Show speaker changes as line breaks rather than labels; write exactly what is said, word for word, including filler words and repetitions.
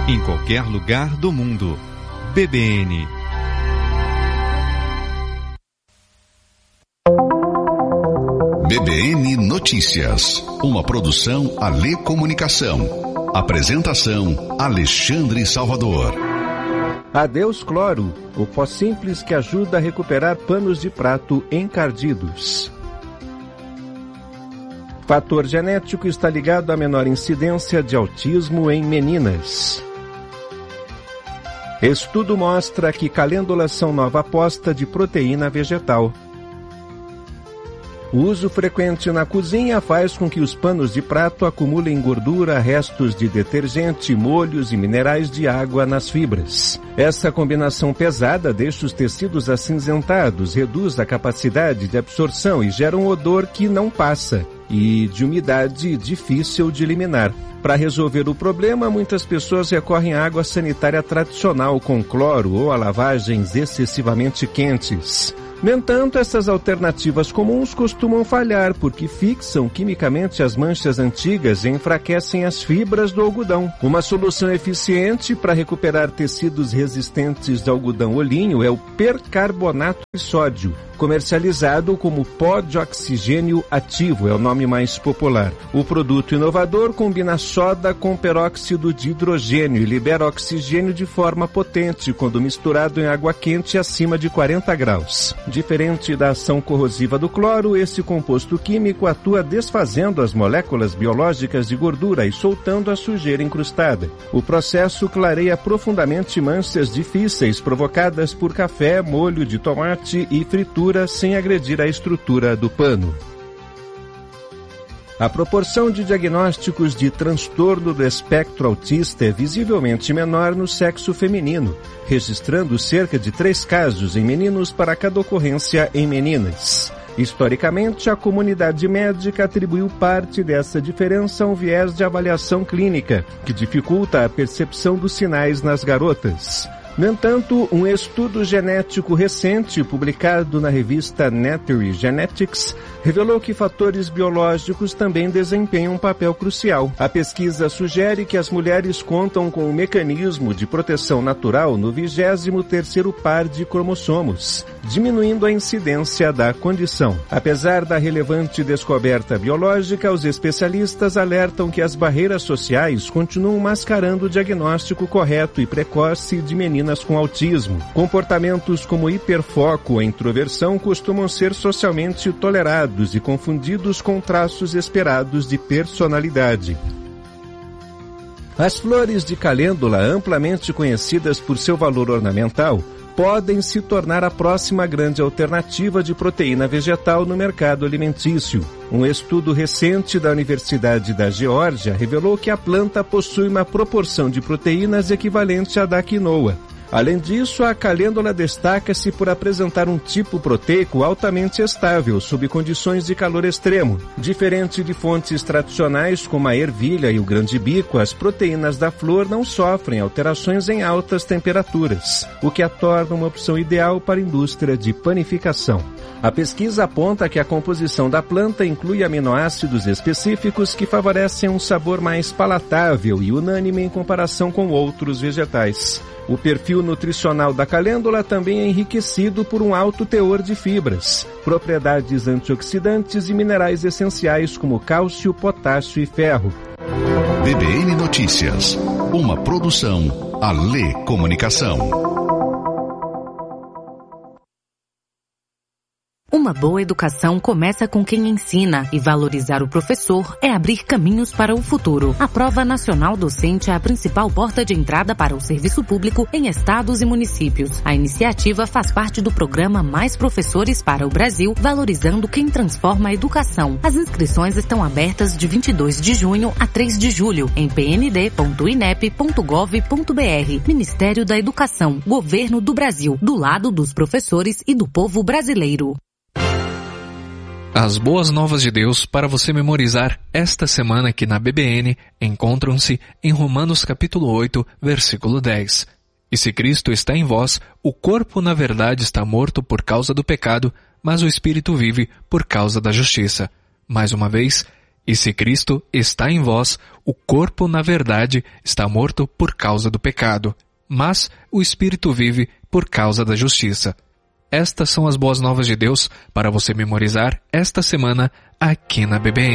em qualquer lugar do mundo. B B N.
B B N Notícias, uma produção Alê Comunicação. Apresentação Alexandre Salvador.
Adeus cloro, o pó simples que ajuda a recuperar panos de prato encardidos. Fator genético está ligado à menor incidência de autismo em meninas. Estudo mostra que calêndulas são nova aposta de proteína vegetal. O uso frequente na cozinha faz com que os panos de prato acumulem gordura, restos de detergente, molhos e minerais de água nas fibras. Essa combinação pesada deixa os tecidos acinzentados, reduz a capacidade de absorção e gera um odor que não passa e de umidade difícil de eliminar. Para resolver o problema, muitas pessoas recorrem à água sanitária tradicional com cloro ou a lavagens excessivamente quentes. No entanto, essas alternativas comuns costumam falhar porque fixam quimicamente as manchas antigas e enfraquecem as fibras do algodão. Uma solução eficiente para recuperar tecidos resistentes de algodão olhinho é o percarbonato de sódio, comercializado como pó de oxigênio ativo, é o nome mais popular. O produto inovador combina soda com peróxido de hidrogênio e libera oxigênio de forma potente quando misturado em água quente acima de quarenta graus. Diferente da ação corrosiva do cloro, esse composto químico atua desfazendo as moléculas biológicas de gordura e soltando a sujeira incrustada. O processo clareia profundamente manchas difíceis provocadas por café, molho de tomate e fritura sem agredir a estrutura do pano. A proporção de diagnósticos de transtorno do espectro autista é visivelmente menor no sexo feminino, registrando cerca de três casos em meninos para cada ocorrência em meninas. Historicamente, a comunidade médica atribuiu parte dessa diferença a um viés de avaliação clínica, que dificulta a percepção dos sinais nas garotas. No entanto, um estudo genético recente, publicado na revista Nature Genetics, revelou que fatores biológicos também desempenham um papel crucial. A pesquisa sugere que as mulheres contam com um mecanismo de proteção natural no vigésimo terceiro par de cromossomos, diminuindo a incidência da condição. Apesar da relevante descoberta biológica, os especialistas alertam que as barreiras sociais continuam mascarando o diagnóstico correto e precoce de meninas com autismo. Comportamentos como hiperfoco ou introversão costumam ser socialmente tolerados e confundidos com traços esperados de personalidade. As flores de calêndula, amplamente conhecidas por seu valor ornamental, podem se tornar a próxima grande alternativa de proteína vegetal no mercado alimentício. Um estudo recente da Universidade da Geórgia revelou que a planta possui uma proporção de proteínas equivalente à da quinoa. Além disso, a calêndula destaca-se por apresentar um tipo proteico altamente estável sob condições de calor extremo. Diferente de fontes tradicionais como a ervilha e o grande bico, as proteínas da flor não sofrem alterações em altas temperaturas, o que a torna uma opção ideal para a indústria de panificação. A pesquisa aponta que a composição da planta inclui aminoácidos específicos que favorecem um sabor mais palatável e unânime em comparação com outros vegetais. O perfil nutricional da calêndula também é enriquecido por um alto teor de fibras, propriedades antioxidantes e minerais essenciais como cálcio, potássio e ferro.
B B N Notícias, uma produção Alê Comunicação.
Uma boa educação começa com quem ensina, e valorizar o professor é abrir caminhos para o futuro. A Prova Nacional Docente é a principal porta de entrada para o serviço público em estados e municípios. A iniciativa faz parte do programa Mais Professores para o Brasil, valorizando quem transforma a educação. As inscrições estão abertas de vinte e dois de junho a três de julho em p n d ponto inep ponto gov ponto b r. Ministério da Educação, Governo do Brasil, do lado dos professores e do povo brasileiro.
As boas novas de Deus para você memorizar esta semana aqui na B B N encontram-se em Romanos capítulo oito, versículo dez. E se Cristo está em vós, o corpo na verdade está morto por causa do pecado, mas o espírito vive por causa da justiça. Mais uma vez, E se Cristo está em vós, o corpo, na verdade, está morto por causa do pecado, mas o espírito vive por causa da justiça. Estas são as boas novas de Deus para você memorizar esta semana aqui na B B N.